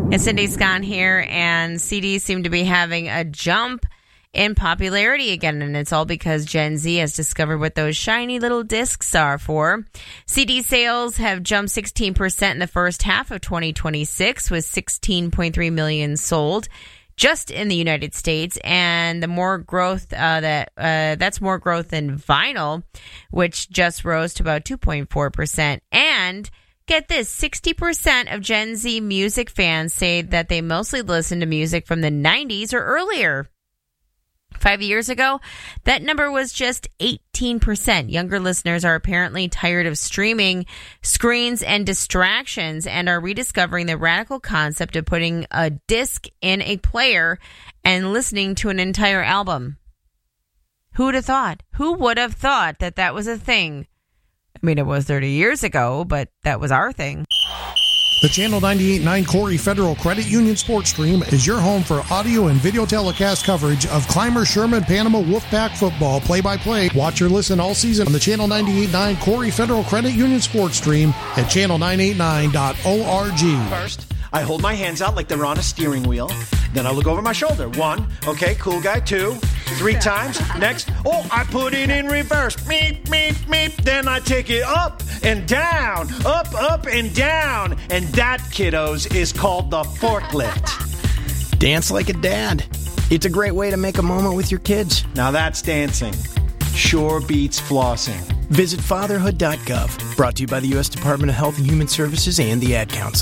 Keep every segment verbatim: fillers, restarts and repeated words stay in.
It's Cindy Scott here, and C Ds seem to be having a jump in popularity again, and it's all because Gen Z has discovered what those shiny little discs are for. C D sales have jumped sixteen percent in the first half of twenty twenty-six, with sixteen point three million sold just in the United States, and the more growth uh, that uh, that's more growth than vinyl, which just rose to about two point four percent. And get this, sixty percent of Gen Z music fans say that they mostly listen to music from the nineties or earlier. Five years ago, that number was just eighteen percent. Younger listeners are apparently tired of streaming screens and distractions and are rediscovering the radical concept of putting a disc in a player and listening to an entire album. Who would have thought? Who would have thought that that was a thing? I mean, it was thirty years ago, but that was our thing. The Channel ninety-eight point nine Corey Federal Credit Union Sports Stream is your home for audio and video telecast coverage of Clymer Sherman Panama Wolfpack football play-by-play. Watch or listen all season on the Channel ninety-eight point nine Corey Federal Credit Union Sports Stream at channel nine eight nine dot org. First, I hold my hands out like they're on a steering wheel. Then I look over my shoulder. One, okay, cool guy. Two, three times. Next, oh, I put it in reverse. Meep, meep, meep. Then I take it up and down, up, up, and down. And that, kiddos, is called the forklift. Dance like a dad. It's a great way to make a moment with your kids. Now that's dancing. Sure beats flossing. Visit fatherhood dot gov. Brought to you by the U S Department of Health and Human Services and the Ad Council.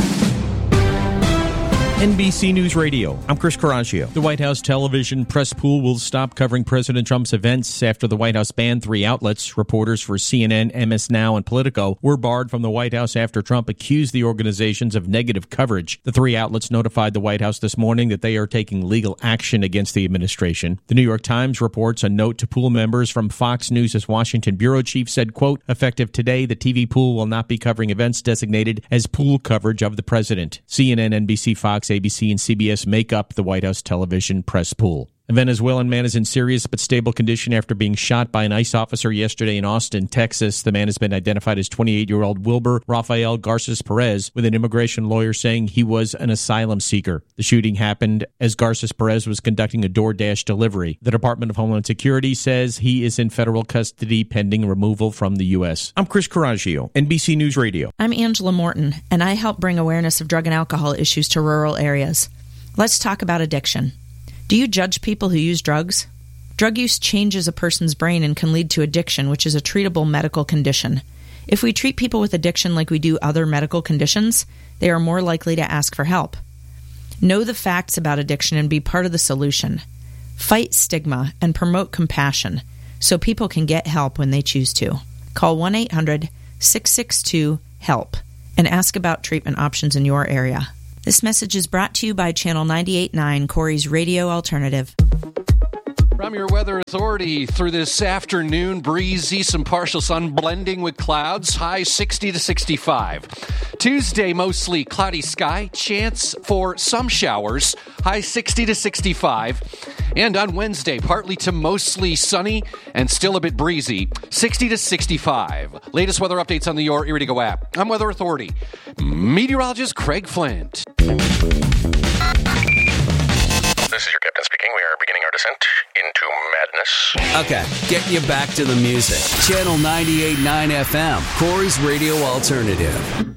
N B C News Radio, I'm Chris Caraccio. The White House television press pool will stop covering President Trump's events after the White House banned three outlets. Reporters for C N N, M S Now, and Politico were barred from the White House after Trump accused the organizations of negative coverage. The three outlets notified the White House this morning that they are taking legal action against the administration. The New York Times reports a note to pool members from Fox News' Washington bureau chief said, quote, effective today, the T V pool will not be covering events designated as pool coverage of the president. C N N, N B C, Fox, A B C, and C B S make up the White House television press pool. A Venezuelan man is in serious but stable condition after being shot by an ICE officer yesterday in Austin, Texas. The man has been identified as twenty-eight-year-old Wilber Rafael Garces Perez, with an immigration lawyer saying he was an asylum seeker. The shooting happened as Garces Perez was conducting a DoorDash delivery. The Department of Homeland Security says he is in federal custody pending removal from the U S. I'm Chris Caraccio, N B C News Radio. I'm Angela Morton, and I help bring awareness of drug and alcohol issues to rural areas. Let's talk about addiction. Do you judge people who use drugs? Drug use changes a person's brain and can lead to addiction, which is a treatable medical condition. If we treat people with addiction like we do other medical conditions, they are more likely to ask for help. Know the facts about addiction and be part of the solution. Fight stigma and promote compassion so people can get help when they choose to. Call one eight hundred six six two HELP and ask about treatment options in your area. This message is brought to you by Channel ninety-eight point nine, Corey's Radio Alternative. From your Weather Authority, through this afternoon, breezy, some partial sun blending with clouds, high sixty to sixty-five. Tuesday, mostly cloudy sky, chance for some showers, high sixty to sixty-five. And on Wednesday, partly to mostly sunny and still a bit breezy, sixty to sixty-five. Latest weather updates on the Your Erie to Go app. I'm Weather Authority meteorologist Craig Flint. This is your captain speaking. We are beginning our descent into madness. Okay, getting you back to the music. Channel ninety-eight point nine F M, Corey's Radio Alternative.